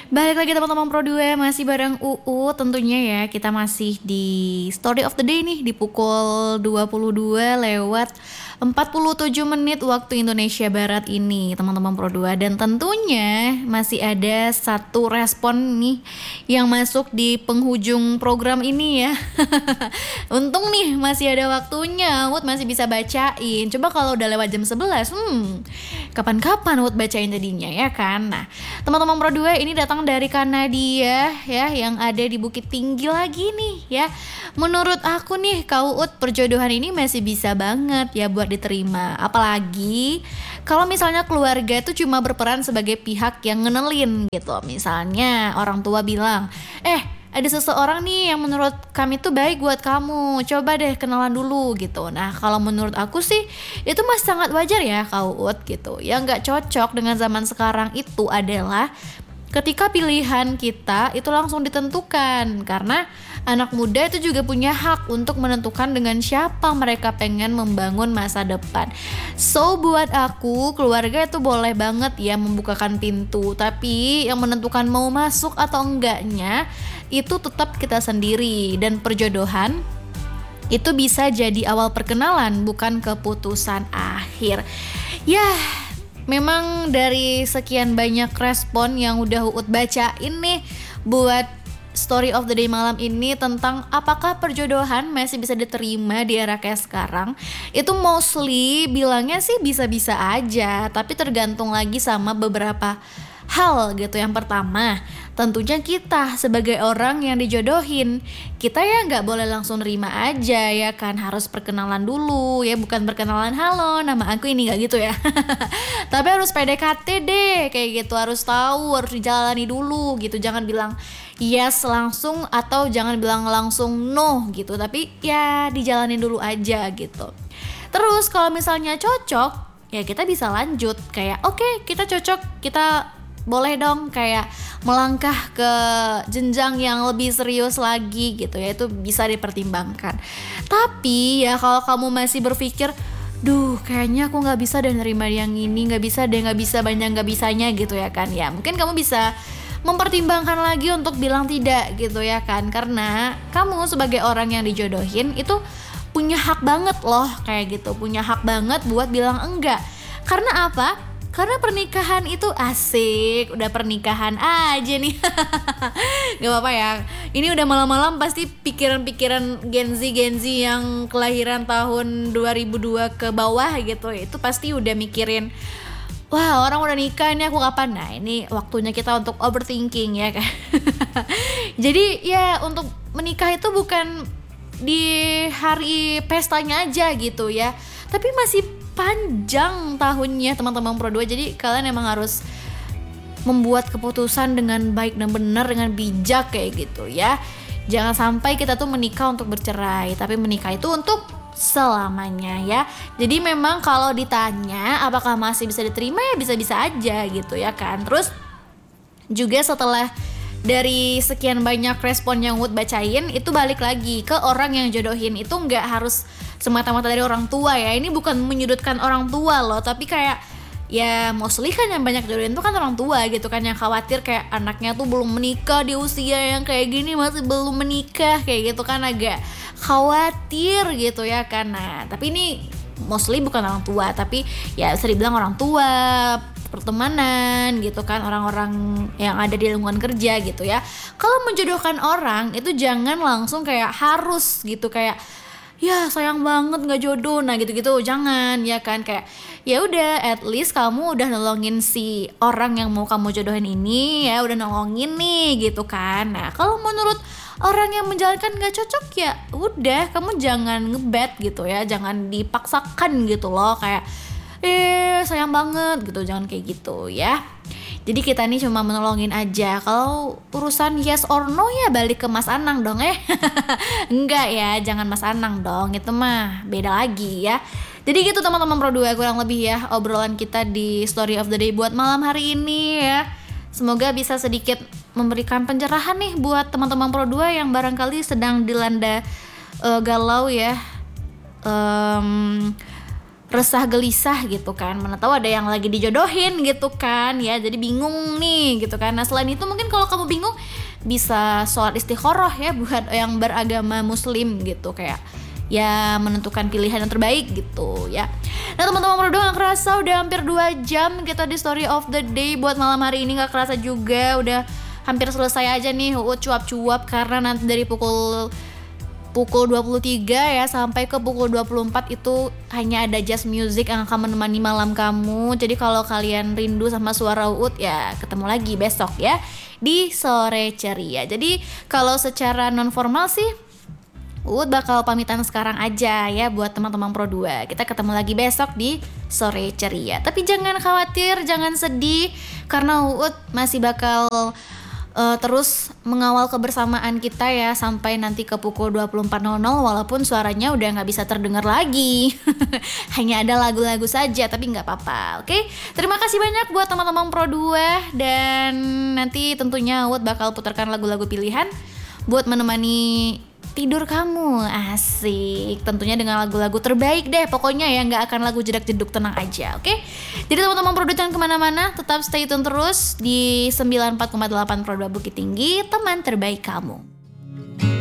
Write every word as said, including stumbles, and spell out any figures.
Balik lagi teman-teman Pro dua, masih bareng U U tentunya ya. Kita masih di Story of the Day nih di pukul dua puluh dua lewat empat puluh tujuh menit waktu Indonesia Barat ini teman-teman Pro dua. Dan tentunya masih ada satu respon nih yang masuk di penghujung program ini ya. Untung nih masih ada waktunya, Wood masih bisa bacain. Coba kalau udah lewat jam sebelas, hmm kapan-kapan Wood bacain jadinya ya kan. Nah teman-teman Pro dua, ini datang dari Kanadia ya, yang ada di Bukit Tinggi lagi nih ya. Menurut aku nih Kak Uut, perjodohan ini masih bisa banget ya buat diterima. Apalagi kalau misalnya keluarga itu cuma berperan sebagai pihak yang ngenelin gitu. Misalnya orang tua bilang, eh ada seseorang nih yang menurut kami tuh baik buat kamu, coba deh kenalan dulu gitu. Nah kalau menurut aku sih itu masih sangat wajar ya Kak Uut gitu. Yang gak cocok dengan zaman sekarang itu adalah ketika pilihan kita itu langsung ditentukan, karena anak muda itu juga punya hak untuk menentukan dengan siapa mereka pengen membangun masa depan. So buat aku, keluarga itu boleh banget ya membukakan pintu, tapi yang menentukan mau masuk atau enggaknya itu tetap kita sendiri. Dan perjodohan itu bisa jadi awal perkenalan, bukan keputusan akhir. Yah, memang dari sekian banyak respon yang udah Uut bacain nih buat Story of the Day malam ini tentang apakah perjodohan masih bisa diterima di era kayak sekarang, itu mostly bilangnya sih bisa-bisa aja, tapi tergantung lagi sama beberapa hal gitu. Yang pertama, tentunya kita sebagai orang yang dijodohin, kita ya nggak boleh langsung nerima aja ya kan, harus perkenalan dulu ya, bukan perkenalan halo nama aku ini, nggak gitu ya. Tapi harus P D K T deh kayak gitu, harus tahu, harus dijalani dulu gitu. Jangan bilang yes langsung atau jangan bilang langsung no gitu, tapi ya dijalanin dulu aja gitu. Terus kalau misalnya cocok ya kita bisa lanjut kayak oke okay, kita cocok, kita boleh dong kayak melangkah ke jenjang yang lebih serius lagi gitu ya, itu bisa dipertimbangkan. Tapi ya kalau kamu masih berpikir, duh kayaknya aku gak bisa deh nerima yang ini, gak bisa deh, gak bisa, banyak gak bisanya gitu ya kan. Ya mungkin kamu bisa mempertimbangkan lagi untuk bilang tidak gitu ya kan, karena kamu sebagai orang yang dijodohin itu punya hak banget loh kayak gitu, punya hak banget buat bilang enggak. Karena apa? Karena pernikahan itu asik, udah pernikahan aja nih. Gak apa-apa ya, ini udah malam-malam pasti pikiran-pikiran Gen Z Gen Z yang kelahiran tahun dua ribu dua ke bawah gitu, itu pasti udah mikirin, wah orang udah nikah ini aku kapan? Nah ini waktunya kita untuk overthinking ya kan. Jadi ya untuk menikah itu bukan di hari pestanya aja gitu ya, tapi masih panjang tahunnya teman-teman Pro dua. Jadi kalian emang harus membuat keputusan dengan baik dan benar, dengan bijak kayak gitu ya. Jangan sampai kita tuh menikah untuk bercerai, tapi menikah itu untuk selamanya ya. Jadi memang kalau ditanya apakah masih bisa diterima, ya bisa-bisa aja gitu ya kan. Terus juga setelah dari sekian banyak respon yang Wood bacain, itu balik lagi ke orang yang jodohin. Itu gak harus semata-mata dari orang tua ya. Ini bukan menyudutkan orang tua loh, tapi kayak ya mostly kan yang banyak jodohin itu kan orang tua gitu kan, yang khawatir kayak anaknya tuh belum menikah di usia yang kayak gini, masih belum menikah kayak gitu kan, agak khawatir gitu ya kan. Nah tapi ini mostly bukan orang tua, tapi ya bisa dibilang orang tua, pertemanan gitu kan, orang-orang yang ada di lingkungan kerja gitu ya. Kalau menjodohkan orang itu jangan langsung kayak harus gitu, kayak ya sayang banget nggak jodoh, nah gitu-gitu jangan ya kan. Kayak ya udah, at least kamu udah nolongin si orang yang mau kamu jodohin ini ya, udah nolongin nih gitu kan. Nah kalau menurut orang yang menjalankan nggak cocok ya udah, kamu jangan ngebet gitu ya, jangan dipaksakan gitu loh, kayak eh sayang banget gitu, jangan kayak gitu ya. Jadi kita nih cuma menolongin aja. Kalau urusan yes or no ya balik ke Mas Anang dong eh. Enggak ya, jangan Mas Anang dong, itu mah beda lagi ya. Jadi gitu teman-teman Pro dua, kurang lebih ya obrolan kita di Story of the Day buat malam hari ini ya. Semoga bisa sedikit memberikan pencerahan nih buat teman-teman Pro dua yang barangkali sedang dilanda uh, galau ya. Um, resah gelisah gitu kan, mana tahu ada yang lagi dijodohin gitu kan ya, jadi bingung nih gitu kan. Nah selain itu mungkin kalau kamu bingung bisa sholat istikharah ya buat yang beragama muslim gitu, kayak ya menentukan pilihan yang terbaik gitu ya. Nah teman-teman Pro dua gak kerasa udah hampir dua jam kita di story of the day buat malam hari ini, gak kerasa juga udah hampir selesai aja nih. Uut cuap-cuap karena nanti dari pukul pukul dua puluh tiga ya sampai ke pukul dua puluh empat itu hanya ada jazz music yang akan menemani malam kamu. Jadi kalau kalian rindu sama suara Uut ya ketemu lagi besok ya di Sore Ceria. Jadi kalau secara non formal sih Uut bakal pamitan sekarang aja ya buat teman-teman Pro dua. Kita ketemu lagi besok di Sore Ceria. Tapi jangan khawatir, jangan sedih karena Uut masih bakal Uh, terus mengawal kebersamaan kita ya sampai nanti ke pukul dua puluh empat nol nol walaupun suaranya udah gak bisa terdengar lagi. Hanya ada lagu-lagu saja tapi gak apa-apa. Oke, terima kasih banyak buat teman-teman Pro dua. Dan nanti tentunya Uut bakal putarkan lagu-lagu pilihan buat menemani tidur kamu. Asik, tentunya dengan lagu-lagu terbaik deh pokoknya ya, gak akan lagu jedak-jeduk, tenang aja. Oke, jadi teman-teman Pro dua jangan kemana-mana, tetap stay tune terus di sembilan puluh empat koma delapan Pro dua Bukit Tinggi, teman terbaik kamu.